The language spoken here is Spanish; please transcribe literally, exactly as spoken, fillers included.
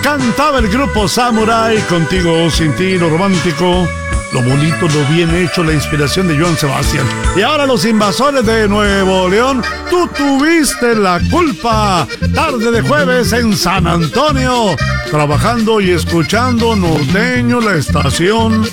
Cantaba el grupo Samurai, Contigo Sin Ti, lo romántico, lo bonito, lo bien hecho, la inspiración de Joan Sebastián. Y ahora Los Invasores de Nuevo León, Tú Tuviste la Culpa. Tarde de jueves en San Antonio, trabajando y escuchando Norteño, la estación